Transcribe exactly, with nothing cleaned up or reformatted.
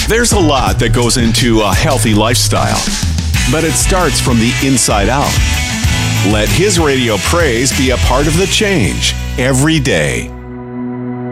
There's a lot that goes into a healthy lifestyle, but it starts from the inside out. Let His Radio Praise be a part of the change every day.